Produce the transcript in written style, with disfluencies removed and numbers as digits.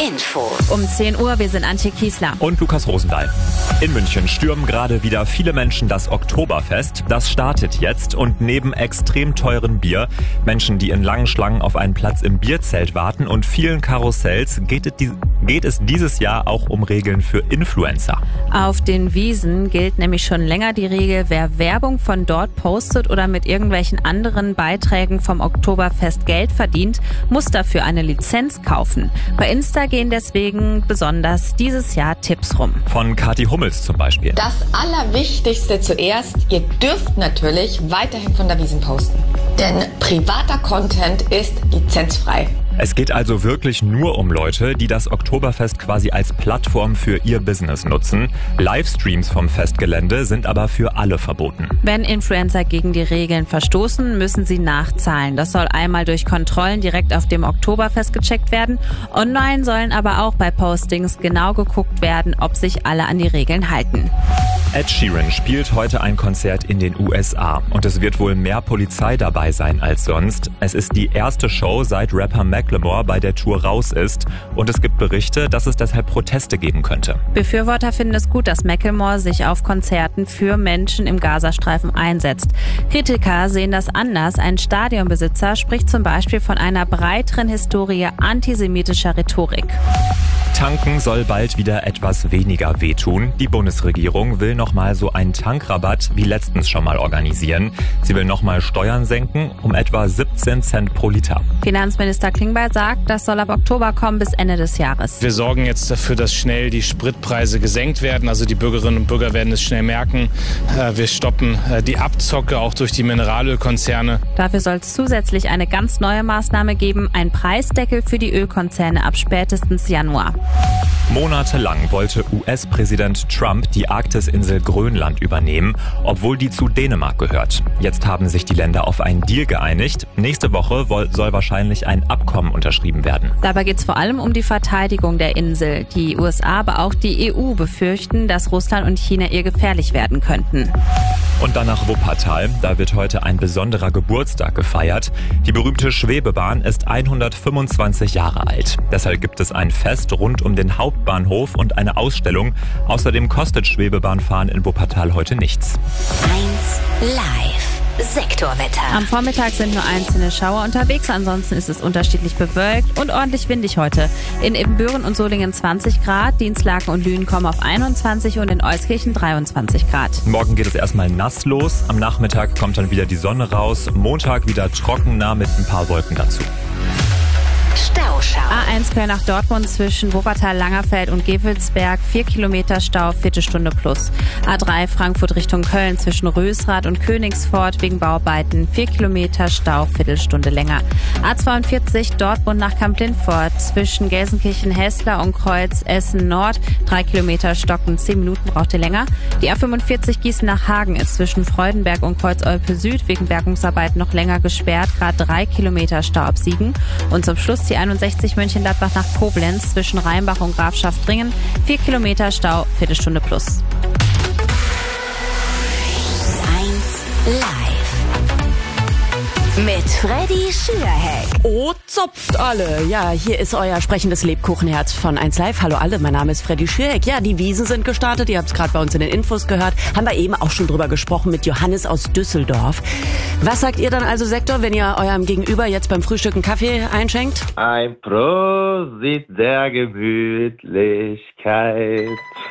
Info. Um 10 Uhr, wir sind Antje Kiesler. Und Lukas Rosendahl. In München stürmen gerade wieder viele Menschen das Oktoberfest. Das startet jetzt und neben extrem teurem Bier, Menschen, die in langen Schlangen auf einen Platz im Bierzelt warten und vielen Karussells geht es dieses Jahr auch um Regeln für Influencer. Auf den Wiesen gilt nämlich schon länger die Regel, wer Werbung von dort postet oder mit irgendwelchen anderen Beiträgen vom Oktoberfest Geld verdient, muss dafür eine Lizenz kaufen. Bei Insta gehen deswegen besonders dieses Jahr Tipps rum. Von Kathi Hummels zum Beispiel. Das Allerwichtigste zuerst, ihr dürft natürlich weiterhin von der Wiesn posten. Denn privater Content ist lizenzfrei. Es geht also wirklich nur um Leute, die das Oktoberfest quasi als Plattform für ihr Business nutzen. Livestreams vom Festgelände sind aber für alle verboten. Wenn Influencer gegen die Regeln verstoßen, müssen sie nachzahlen. Das soll einmal durch Kontrollen direkt auf dem Oktoberfest gecheckt werden. Online sollen aber auch bei Postings genau geguckt werden, ob sich alle an die Regeln halten. Ed Sheeran spielt heute ein Konzert in den USA und es wird wohl mehr Polizei dabei sein als sonst. Es ist die erste Show, seit Rapper Macklemore bei der Tour raus ist und es gibt Berichte, dass es deshalb Proteste geben könnte. Befürworter finden es gut, dass Macklemore sich auf Konzerten für Menschen im Gazastreifen einsetzt. Kritiker sehen das anders. Ein Stadionbesitzer spricht zum Beispiel von einer breiteren Historie antisemitischer Rhetorik. Tanken soll bald wieder etwas weniger wehtun. Die Bundesregierung will nochmal so einen Tankrabatt wie letztens schon mal organisieren. Sie will nochmal Steuern senken um etwa 17 Cent pro Liter. Finanzminister Klingbeil sagt, das soll ab Oktober kommen bis Ende des Jahres. Wir sorgen jetzt dafür, dass schnell die Spritpreise gesenkt werden. Also die Bürgerinnen und Bürger werden es schnell merken. Wir stoppen die Abzocke auch durch die Mineralölkonzerne. Dafür soll es zusätzlich eine ganz neue Maßnahme geben, ein Preisdeckel für die Ölkonzerne ab spätestens Januar. Monatelang wollte US-Präsident Trump die Arktisinsel Grönland übernehmen, obwohl die zu Dänemark gehört. Jetzt haben sich die Länder auf einen Deal geeinigt. Nächste Woche soll wahrscheinlich ein Abkommen unterschrieben werden. Dabei geht es vor allem um die Verteidigung der Insel. Die USA, aber auch die EU befürchten, dass Russland und China ihr gefährlich werden könnten. Und dann nach Wuppertal. Da wird heute ein besonderer Geburtstag gefeiert. Die berühmte Schwebebahn ist 125 Jahre alt. Deshalb gibt es ein Fest rund um den Hauptbahnhof und eine Ausstellung. Außerdem kostet Schwebebahnfahren in Wuppertal heute nichts. 1 Live. Sektorwetter. Am Vormittag sind nur einzelne Schauer unterwegs, ansonsten ist es unterschiedlich bewölkt und ordentlich windig heute. In Ibbenbüren und Solingen 20 Grad, Dienstlaken und Lünen kommen auf 21 und in Euskirchen 23 Grad. Morgen geht es erstmal nass los, am Nachmittag kommt dann wieder die Sonne raus, Montag wieder trockener mit ein paar Wolken dazu. Stauschau. A1 Köln nach Dortmund zwischen Wuppertal, Langerfeld und Gevelsberg, 4 Kilometer Stau, Viertelstunde plus. A3 Frankfurt Richtung Köln zwischen Rösrath und Königsfort wegen Bauarbeiten, 4 Kilometer Stau, Viertelstunde länger. A42 Dortmund nach Kamp-Lindfort zwischen Gelsenkirchen-Hessler und Kreuz Essen Nord, 3 Kilometer Stocken, 10 Minuten braucht ihr länger. Die A45 Gießen nach Hagen ist zwischen Freudenberg und Kreuz-Olpe Süd wegen Bergungsarbeiten noch länger gesperrt, gerade 3 Kilometer Stau ab Siegen. Und zum Schluss die 61 Mönchengladbach nach Koblenz zwischen Rheinbach und Grafschaft-Dringen. 4 Kilometer Stau, Viertelstunde plus. 1 Live. Mit Freddy Schürheck. Oh, zopft alle. Ja, hier ist euer sprechendes Lebkuchenherz von 1 Live. Hallo alle, mein Name ist Freddy Schürheck. Ja, die Wiesn sind gestartet. Ihr habt es gerade bei uns in den Infos gehört. Haben wir eben auch schon drüber gesprochen mit Johannes aus Düsseldorf. Was sagt ihr dann also, Sektor, wenn ihr eurem Gegenüber jetzt beim Frühstück einen Kaffee einschenkt? Ein Prosit der Gemütlichkeit.